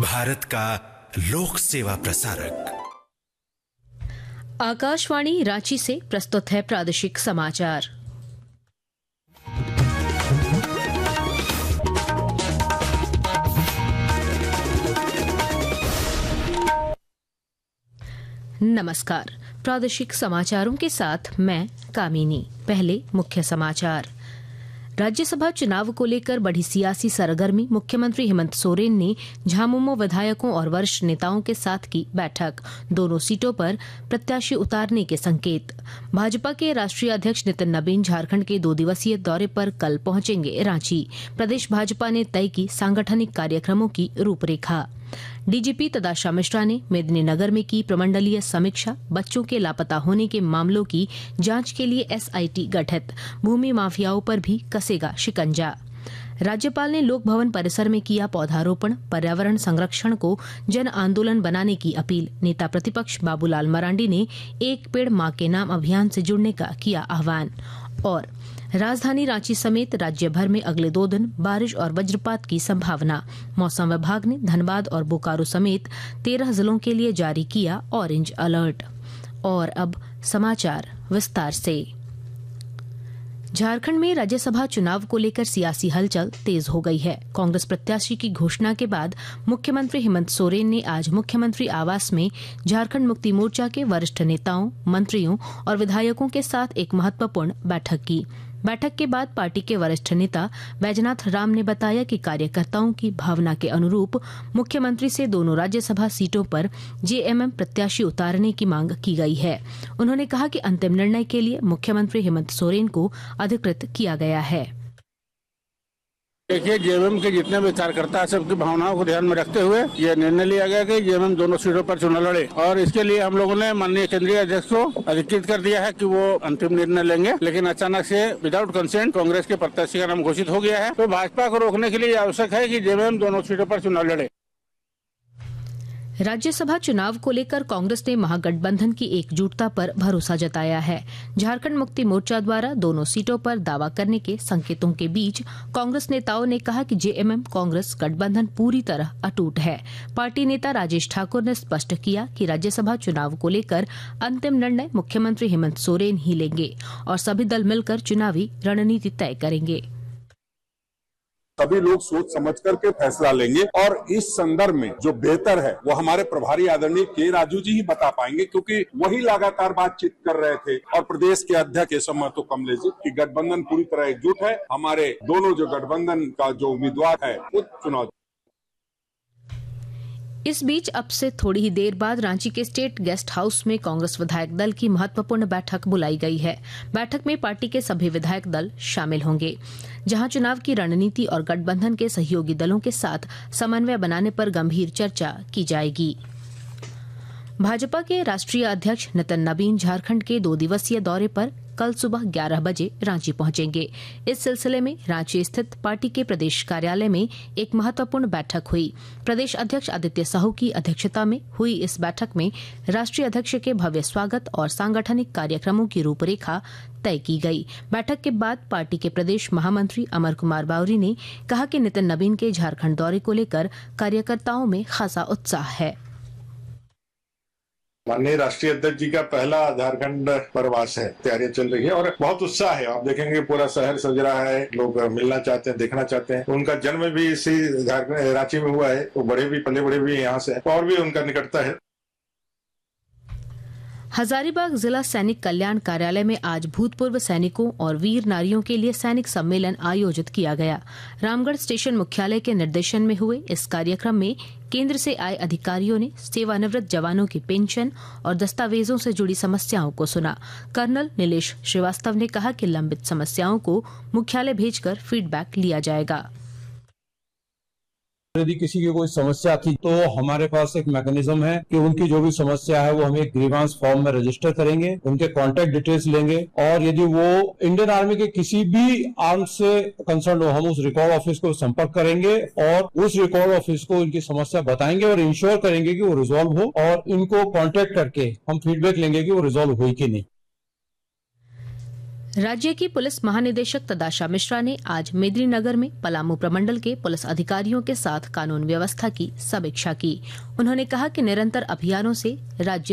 भारत का लोक सेवा प्रसारक। आकाशवाणी रांची से प्रस्तुत है प्रादेशिक समाचार। नमस्कार, प्रादेशिक समाचारों के साथ मैं कामिनी। पहले मुख्य समाचार। राज्यसभा चुनाव को लेकर बढ़ी सियासी सरगर्मी। मुख्यमंत्री हेमंत सोरेन ने झामुमो विधायकों और वरिष्ठ नेताओं के साथ की बैठक। दोनों सीटों पर प्रत्याशी उतारने के संकेत। भाजपा के राष्ट्रीय अध्यक्ष नितिन नबीन झारखंड के 2 दिवसीय दौरे पर कल पहुंचेंगे रांची। प्रदेश भाजपा ने तय की सांगठनिक कार्यक्रमों की रूपरेखा। डीजीपी तदाशा मिश्रा ने मेदिनीनगर में की प्रमंडलीय समीक्षा। बच्चों के लापता होने के मामलों की जांच के लिए एसआईटी गठित। भूमि माफियाओं पर भी कसेगा शिकंजा। राज्यपाल ने लोक भवन परिसर में किया पौधारोपण। पर्यावरण संरक्षण को जन आंदोलन बनाने की अपील। नेता प्रतिपक्ष बाबूलाल मरांडी ने एक पेड़ मां के नाम अभियान से जुड़ने का किया आह्वान। और राजधानी रांची समेत राज्य भर में अगले 2 दिन बारिश और वज्रपात की संभावना। मौसम विभाग ने धनबाद और बोकारो समेत 13 जिलों के लिए जारी किया ऑरेंज अलर्ट। और अब समाचार विस्तार से। झारखंड में राज्यसभा चुनाव को लेकर सियासी हलचल तेज हो गई है। कांग्रेस प्रत्याशी की घोषणा के बाद मुख्यमंत्री हेमंत सोरेन ने आज मुख्यमंत्री आवास में झारखंड मुक्ति मोर्चा के वरिष्ठ नेताओं, मंत्रियों और विधायकों के साथ एक महत्वपूर्ण बैठक की। बैठक के बाद पार्टी के वरिष्ठ नेता बैजनाथ राम ने बताया कि कार्यकर्ताओं की भावना के अनुरूप मुख्यमंत्री से दोनों राज्यसभा सीटों पर जेएमएम प्रत्याशी उतारने की मांग की गई है। उन्होंने कहा कि अंतिम निर्णय के लिए मुख्यमंत्री हेमंत सोरेन को अधिकृत किया गया है। देखिए, जेएमएम के जितने भी कार्यकर्ता है सबकी भावनाओं को ध्यान में रखते हुए यह निर्णय लिया गया कि जेएमएम दोनों सीटों पर चुनाव लड़े, और इसके लिए हम लोगों ने माननीय केंद्रीय अध्यक्ष को अधिकृत कर दिया है कि वो अंतिम निर्णय लेंगे। लेकिन अचानक से विदाउट कंसेंट कांग्रेस के प्रत्याशी का नाम घोषित हो गया है, तो भाजपा को रोकने के लिए आवश्यक है कि जेएमएम दोनों सीटों पर चुनाव लड़े। राज्यसभा चुनाव को लेकर कांग्रेस ने महागठबंधन की एकजुटता पर भरोसा जताया है। झारखंड मुक्ति मोर्चा द्वारा दोनों सीटों पर दावा करने के संकेतों के बीच कांग्रेस नेताओं ने कहा कि जेएमएम कांग्रेस गठबंधन पूरी तरह अटूट है। पार्टी नेता राजेश ठाकुर ने स्पष्ट किया कि राज्यसभा चुनाव को लेकर अंतिम निर्णय मुख्यमंत्री हेमंत सोरेन ही लेंगे और सभी दल मिलकर चुनावी रणनीति तय करेंगे। सभी लोग सोच समझ करके फैसला लेंगे और इस संदर्भ में जो बेहतर है वो हमारे प्रभारी आदरणीय के राजू जी ही बता पाएंगे, क्योंकि वही लगातार बातचीत कर रहे थे। और प्रदेश के अध्यक्ष के समय तो कमलेश जी की गठबंधन पूरी तरह एकजुट है। हमारे दोनों जो गठबंधन का जो उम्मीदवार है वो चुनाव। इस बीच अब से थोड़ी ही देर बाद रांची के स्टेट गेस्ट हाउस में कांग्रेस विधायक दल की महत्वपूर्ण बैठक बुलाई गई है। बैठक में पार्टी के सभी विधायक दल शामिल होंगे, जहां चुनाव की रणनीति और गठबंधन के सहयोगी दलों के साथ समन्वय बनाने पर गंभीर चर्चा की जाएगी। भाजपा के राष्ट्रीय अध्यक्ष नितिन नबीन झारखंड के 2 दिवसीय दौरे पर कल सुबह 11 बजे रांची पहुंचेंगे। इस सिलसिले में रांची स्थित पार्टी के प्रदेश कार्यालय में एक महत्वपूर्ण बैठक हुई। प्रदेश अध्यक्ष आदित्य साहू की अध्यक्षता में हुई इस बैठक में राष्ट्रीय अध्यक्ष के भव्य स्वागत और सांगठनिक कार्यक्रमों की रूपरेखा तय की गई। बैठक के बाद पार्टी के प्रदेश महामंत्री अमर कुमार बावरी ने कहा कि नितिन नबीन के झारखंड दौरे को लेकर कार्यकर्ताओं में खासा उत्साह है। माननीय राष्ट्रीय अध्यक्ष जी का पहला झारखंड प्रवास है, तैयारियां चल रही है और बहुत उत्साह है। आप देखेंगे पूरा शहर सज रहा है, लोग मिलना चाहते हैं, देखना चाहते हैं। उनका जन्म भी इसी झारखंड रांची में हुआ है, वो बड़े भी पले बड़े भी यहाँ से और भी उनका निकटता है। हजारीबाग जिला सैनिक कल्याण कार्यालय में आज भूतपूर्व सैनिकों और वीर नारियों के लिए सैनिक सम्मेलन आयोजित किया गया। रामगढ़ स्टेशन मुख्यालय के निर्देशन में हुए इस कार्यक्रम में केंद्र से आए अधिकारियों ने सेवानिवृत्त जवानों की पेंशन और दस्तावेजों से जुड़ी समस्याओं को सुना। कर्नल नीलेश श्रीवास्तव ने कहा कि लंबित समस्याओं को मुख्यालय भेजकर फीडबैक लिया जाएगा। यदि किसी की कोई समस्या थी तो हमारे पास एक मैकेनिज्म है कि उनकी जो भी समस्या है वो हम एक ग्रीवांस फॉर्म में रजिस्टर करेंगे, उनके कॉन्टैक्ट डिटेल्स लेंगे और यदि वो इंडियन आर्मी के किसी भी आर्म से कंसर्न हो हम उस रिकॉर्ड ऑफिस को संपर्क करेंगे और उस रिकॉर्ड ऑफिस को उनकी समस्या बताएंगे और इंश्योर करेंगे कि वो रिजॉल्व हो और इनको कॉन्टैक्ट करके हम फीडबैक लेंगे कि वो रिजॉल्व हुई कि नहीं। राज्य की पुलिस महानिदेशक तदाशा मिश्रा ने आज मेदिनीनगर में पलामू प्रमंडल के पुलिस अधिकारियों के साथ कानून व्यवस्था की समीक्षा की। उन्होंने कहा कि निरंतर अभियानों से राज्य